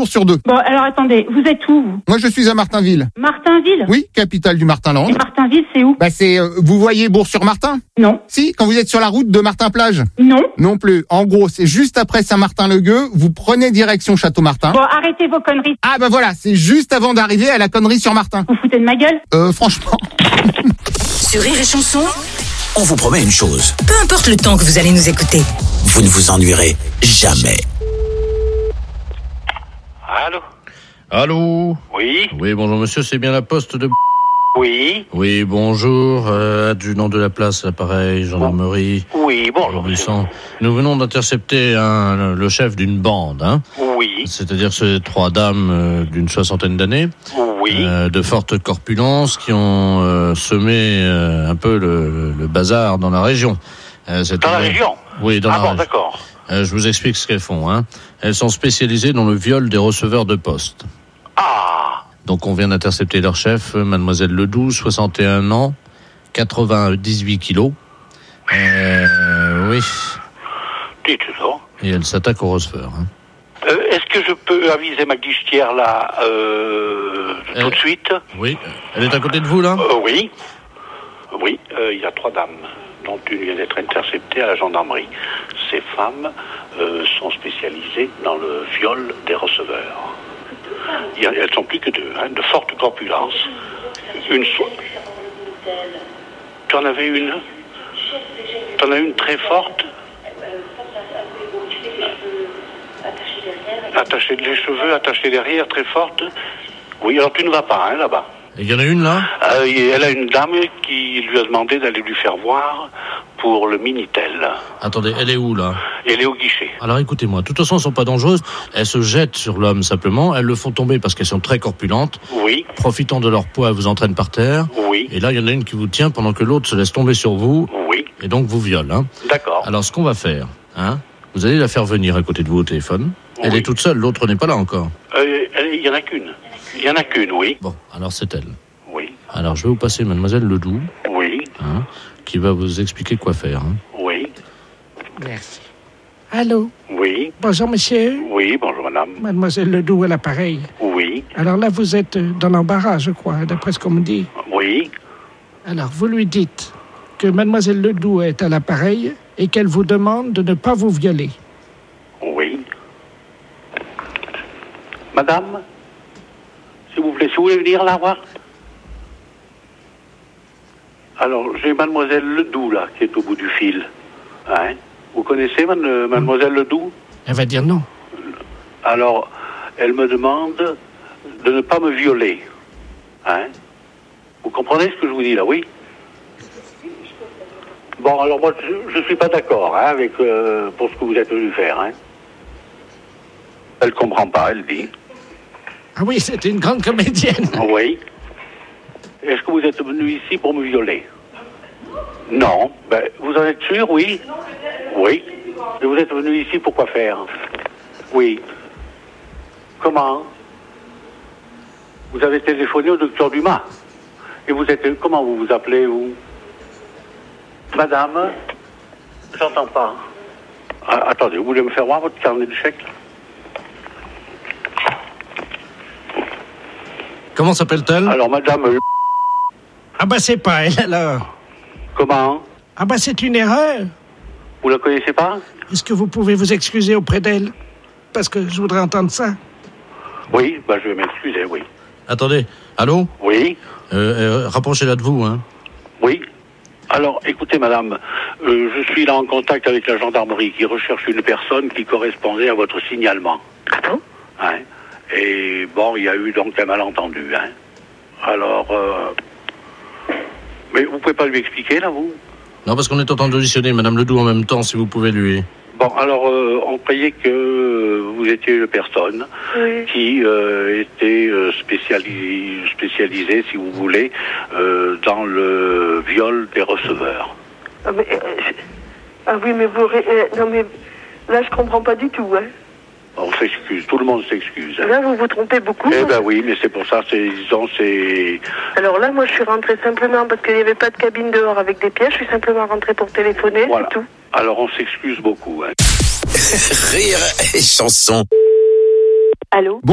jours sur 2. Bon, alors attendez, vous êtes où, vous? Moi, je suis à Martinville. Martinville? Oui, capitale du Martin-Land. Et Martinville, c'est où? C'est, vous voyez Bourg-sur-Martin? Non. Si, quand vous êtes sur la route de Martin-Plage? Non. Non plus. En gros, c'est juste après Saint-Martin-le-Gueux, vous prenez direction Château-Martin. Bon, arrêtez vos conneries. Ah voilà, c'est juste avant d'arriver à la connerie sur Martin. Vous foutez de ma gueule? Franchement. Sur Rire et Chanson, On vous promet une chose, peu importe le temps que vous allez nous écouter. vous ne vous ennuierez jamais. Allô? Allô? Oui? Oui, bonjour monsieur, c'est bien la poste de... Oui? Oui, bonjour, adjudant de la place, l'appareil, gendarmerie. Oui, bonjour. Robusson. Nous venons d'intercepter le chef d'une bande, hein. Oui? C'est-à-dire ces 3 dames d'une 60aine d'années, Oui? de forte corpulence, qui ont semé un peu le bazar dans la région. Dans la région? Oui, dans la région. D'accord. Je vous explique ce qu'elles font, hein. Elles sont spécialisées dans le viol des receveurs de poste. Ah! Donc on vient d'intercepter leur chef, mademoiselle Ledoux, 61 ans, 98 kilos. Oui. Dites donc. Et elle s'attaque au receveur. Hein. Est-ce que je peux aviser ma guichetière là tout de suite? Oui. Elle est à côté de vous là? Oui. Oui, il y a 3 dames, dont une vient d'être interceptée à la gendarmerie. Ces femmes sont spécialisées dans le viol des receveurs. Elles sont plus que 2, hein, de forte corpulence. Tu en avais une? Tu en as une très forte? Attachée les cheveux, attachée derrière, très forte? Oui, alors tu ne vas pas, hein, là-bas. Il y en a une là? Elle a une dame qui lui a demandé d'aller lui faire voir pour le Minitel. Attendez, elle est où là? Elle est au guichet. Alors écoutez-moi, de toute façon elles sont pas dangereuses. Elles se jettent sur l'homme simplement. Elles le font tomber parce qu'elles sont très corpulentes. Oui, Profitant de leur poids, elles vous entraînent par terre. oui, Et là, il y en a une qui vous tient pendant que l'autre se laisse tomber sur vous. oui, Et donc vous viole. Hein. d'accord. Alors ce qu'on va faire, hein, vous allez la faire venir à côté de vous au téléphone. Elle Oui. est toute seule, l'autre n'est pas là encore. Il y en a qu'une. Il y en a qu'une, oui. Bon, alors c'est elle. Oui, Alors je vais vous passer mademoiselle Ledoux, oui, hein, qui va vous expliquer quoi faire. Hein. oui, Merci. Allô? oui, Bonjour, monsieur. oui, bonjour madame. Mademoiselle Ledoux à l'appareil. Oui, Alors là, vous êtes dans l'embarras, je crois, d'après ce qu'on me dit. oui, Alors, vous lui dites que Mademoiselle Ledoux est à l'appareil et qu'elle vous demande de ne pas vous violer. oui. Madame, s'il vous plaît, si vous voulez venir la voir. Alors, j'ai mademoiselle Ledoux, là, qui est au bout du fil. Hein? Vous connaissez mademoiselle Ledoux? Elle va dire non. Alors, elle me demande de ne pas me violer. Hein? Vous comprenez ce que je vous dis là, oui? Bon, alors moi, je suis pas d'accord hein, avec pour ce que vous êtes venu faire. Hein? Elle comprend pas, elle dit. Ah oui, c'est une grande comédienne. Oui. Est-ce que vous êtes venu ici pour me violer? Non. Ben, vous en êtes sûr, oui? Oui. Et vous êtes venu ici pour quoi faire? Oui. Comment? Vous avez téléphoné au docteur Dumas. Et vous êtes... Comment vous vous appelez, vous? Madame? J'entends pas. Ah, attendez, vous voulez me faire voir votre carnet de chèques? Comment s'appelle-t-elle? Alors, madame... Ah bah c'est pas elle, alors. Comment? Ah bah c'est une erreur. Vous la connaissez pas? Est-ce que vous pouvez vous excuser auprès d'elle? Parce que je voudrais entendre ça. Oui, ben je vais m'excuser, oui. Attendez, allô? Oui? Rapprochez-la de vous, hein. Oui. Alors, écoutez, madame, je suis là en contact avec la gendarmerie qui recherche une personne qui correspondait à votre signalement. Ah bon? Hein? Et bon, il y a eu donc un malentendu, hein. Alors, mais vous pouvez pas lui expliquer, là, vous? Non, parce qu'on est en train d'auditionner Madame Ledoux en même temps, si vous pouvez lui... Bon, alors, on croyait que vous étiez une personne qui était spécialisée, si vous voulez, dans le viol des receveurs. Ah, mais, oui, mais vous... non, mais là, je comprends pas du tout, hein. On s'excuse, tout le monde s'excuse. Hein. Là, vous vous trompez beaucoup. Eh ben oui, mais c'est pour ça, c'est... Alors là, moi, je suis rentrée simplement parce qu'il n'y avait pas de cabine dehors avec des pièges. Je suis simplement rentrée pour téléphoner, Voilà. c'est tout. Alors, on s'excuse beaucoup, hein. Rire et chanson. Allô?